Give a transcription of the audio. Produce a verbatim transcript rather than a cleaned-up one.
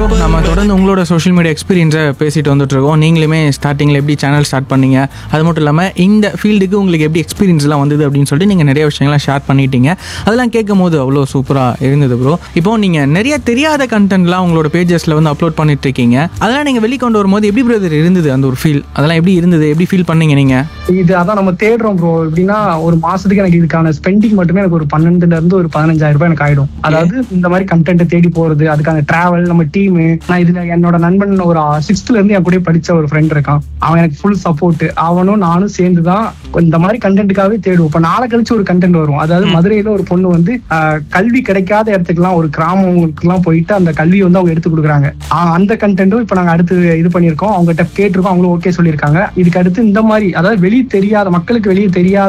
Bro, நம்ம தொடர்ந்து உங்களோட சோஷியல் மீடியா எக்ஸ்பீரியன்ஸை பேசிட்டு வந்துட்டு இருக்கோம். நீங்களுமே ஸ்டார்டிங்கில் எப்படி சேனல் ஸ்டார்ட் பண்ணீங்க, அது மட்டும் இல்லாமல் இந்த ஃபீல்டுக்கு உங்களுக்கு எப்படி எக்ஸ்பீரியன்ஸ்லாம் வந்தது அப்படின்னு சொல்லிட்டு நீங்கள் நிறைய விஷயங்கள்லாம் ஷேர் பண்ணிட்டீங்க. அதெல்லாம் கேட்கும் போது அவ்வளோ சூப்பராக இருந்தது ப்ரோ. இப்போ நீங்கள் நிறைய தெரியாத கண்டென்ட்லாம் உங்களோட பேஜஸில் வந்து அப்லோட் பண்ணிட்டு இருக்கீங்க. அதெல்லாம் நீங்கள் வெளிக்கொண்டு வரும்போது எப்படி பிரதர் இருந்தது அந்த ஒரு ஃபீல்? அதெல்லாம் எப்படி இருந்தது, எப்படி ஃபீல் பண்ணீங்க நீங்கள்? இது அதான் நம்ம தேடுறோம் ப்ரோ. எப்படின்னா ஒரு மாசத்துக்கு எனக்கு இதுக்கான ஸ்பெண்டிங் மட்டுமே எனக்கு ஒரு பன்னெண்டுல இருந்து ஒரு பதினஞ்சாயிரம் ரூபாய் எனக்கு ஆயிடும். அதாவது இந்த மாதிரி கண்டென்ட் தேடி போறது, அதுக்கான டிராவல், நம்ம டீம். நான் இதுல என்னோட நண்பன் ஒரு சிக்ஸ்த்ல இருந்து என் கூட படிச்ச ஒரு ஃப்ரெண்ட் இருக்கான். அவன் எனக்கு ஃபுல் சப்போர்ட். அவனும் நானும் சேர்ந்துதான் இந்த மாதிரி கண்டென்ட்டுக்காகவே தேடுவோம். இப்ப நாளை கழிச்சு ஒரு கண்டென்ட் வரும். அதாவது மதுரையில ஒரு பொண்ணு வந்து கல்வி கிடைக்காத இடத்துக்குலாம், ஒரு கிராமங்களுக்கு எல்லாம் போயிட்டு அந்த கல்வியை வந்து அவங்க எடுத்து கொடுக்குறாங்க. அந்த கண்டென்ட்டும் இப்ப நாங்க அடுத்து இது பண்ணிருக்கோம். அவங்ககிட்ட கேட்டிருக்கோம், அவங்களும் ஓகே சொல்லியிருக்காங்க. இதுக்கு அடுத்து இந்த மாதிரி, அதாவது வெளியே தெரியாத மக்களுக்கு வெளியே தெரியாத